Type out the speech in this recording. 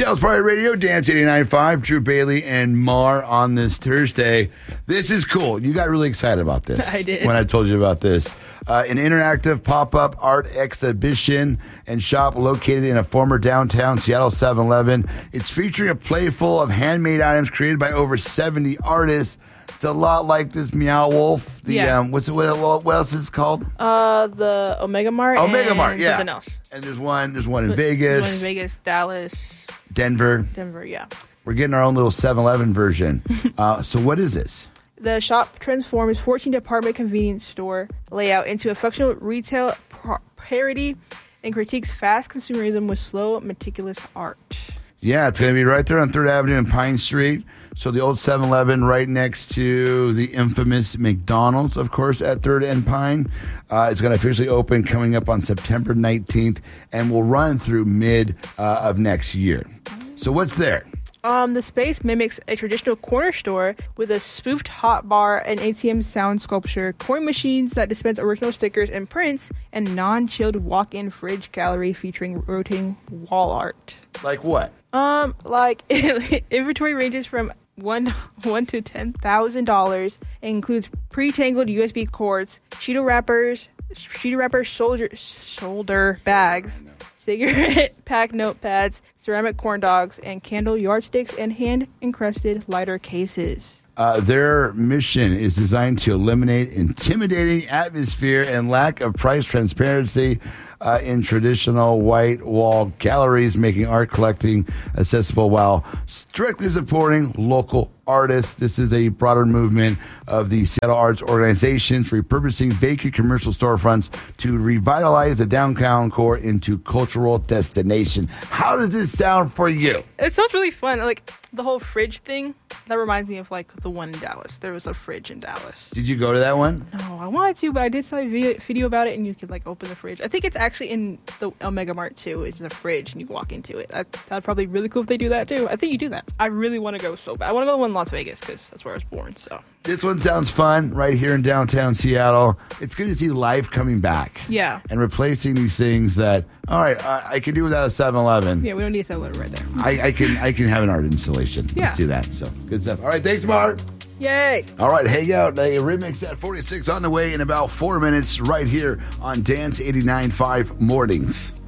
Seattle's Pirate Radio, Dance 89.5, Drew Bailey and Mar on this Thursday. This is cool. You got really excited about this. I did. When I told you about this. An interactive pop-up art exhibition and shop located in a former downtown Seattle 7-Eleven. It's featuring a play full of handmade items created by over 70 artists. It's a lot like this Meow Wolf. What else is it called? The Omega Mart. Omega Mart, yeah. Something else. And there's one in Vegas. One in Vegas, Dallas. Denver, yeah. We're getting our own little 7-Eleven version. So what is this? The shop transforms 14-department convenience store layout into a functional retail parody and critiques fast consumerism with slow, meticulous art. Yeah, it's going to be right there on 3rd Avenue and Pine Street. So the old 7-Eleven right next to the infamous McDonald's, of course, at 3rd and Pine. It's going to officially open coming up on September 19th and will run through mid of next year. So what's there? The space mimics a traditional corner store with a spoofed hot bar, an ATM sound sculpture, coin machines that dispense original stickers and prints, and non-chilled walk-in fridge gallery featuring rotating wall art. Like what? Like inventory ranges from $1 to $10,000 and includes pre-tangled USB cords, Cheeto wrappers, shoulder bags, cigarette pack notepads, ceramic corn dogs, and candle yardsticks and hand-encrusted lighter cases. Their mission is designed to eliminate intimidating atmosphere and lack of price transparency in traditional white wall galleries, making art collecting accessible while strictly supporting local artists. This is a broader movement of the Seattle Arts Organization for repurposing vacant commercial storefronts to revitalize the downtown core into cultural destination. How does this sound for you? It sounds really fun. Like the whole fridge thing, that reminds me of like the one in Dallas. There was a fridge in Dallas. Did you go to that one? No, I wanted to, but I did saw a video about it, and you could like open the fridge. I think it's actually in the Omega Mart too. It's a fridge, and you walk into it. That'd probably be really cool if they do that too. I think you do that. I really want to go so bad. I want to go to one in Las Vegas because that's where I was born. So this one sounds fun right here in downtown Seattle. It's good to see life coming back. Yeah. And replacing these things that, all right, I can do without a 7-Eleven. Yeah, we don't need a 7-Eleven right there. I can have an art installation. Yeah. Let's do that. So good stuff. All right, thanks, Mark. Yay. All right, hang out. A remix at 46 on the way in about 4 minutes right here on Dance 89.5 Mornings.